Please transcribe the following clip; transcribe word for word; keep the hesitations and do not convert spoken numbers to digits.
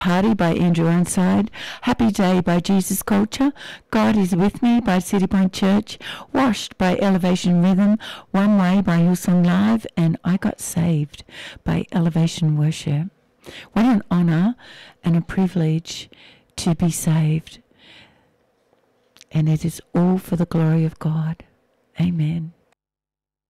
Party by Andrew Ironside, Happy Day by Jesus Culture, God is With Me by City Point Church, Washed by Elevation Rhythm, One Way by Hillsong Live, and I Got Saved by Elevation Worship. What an honour and a privilege to be saved. And it is all for the glory of God. Amen.